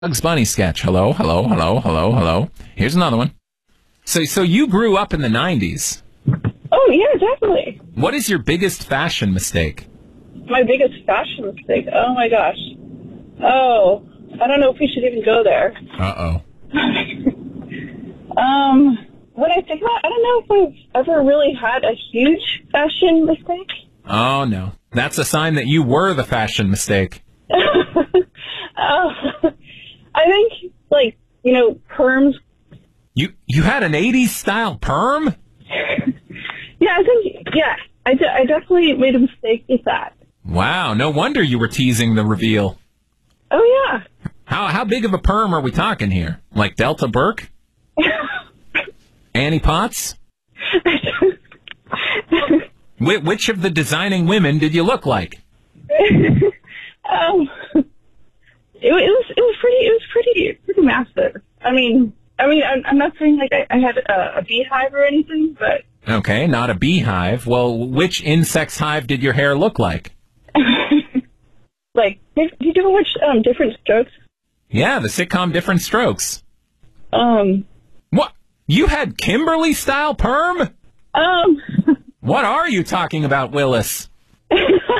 Bugs Bunny sketch. Hello, hello, hello, hello, hello. Here's another one. So you grew up in the 90s. Oh, yeah, definitely. What is your biggest fashion mistake? My biggest fashion mistake. Oh, my gosh. Oh, I don't know if we should even go there. Uh-oh. When I think about it, I don't know if I've ever really had a huge fashion mistake. Oh, no. That's a sign that you were the fashion mistake. I think, perms. You had an 80s style perm? Yeah, I definitely made a mistake with that. Wow, no wonder you were teasing the reveal. Oh, yeah. How big of a perm are we talking here? Like Delta Burke? Annie Potts? Which of the designing women did you look like? It was pretty massive. I mean, I'm not saying like I had a beehive or anything, but okay, not a beehive. Well, which insect's hive did your hair look like? did you ever watch Different Strokes? Yeah, the sitcom Different Strokes. What? You had Kimberly style perm? What are you talking about, Willis?